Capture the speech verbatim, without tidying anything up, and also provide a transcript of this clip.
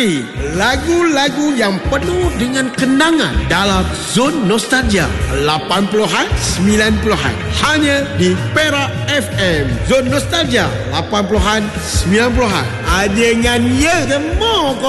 menikmati lagu-lagu yang penuh dengan kenangan dalam Zon Nostalgia lapan puluhan, sembilan puluhan. Hanya di Perak F M. Zon Nostalgia lapan puluhan, sembilan puluhan. Ajengan ya, semua